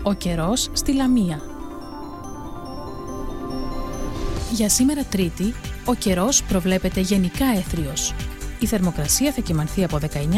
Ο καιρός στη Λαμία. Για σήμερα Τρίτη, ο καιρός προβλέπεται γενικά έθριος. Η θερμοκρασία θα κυμανθεί από 19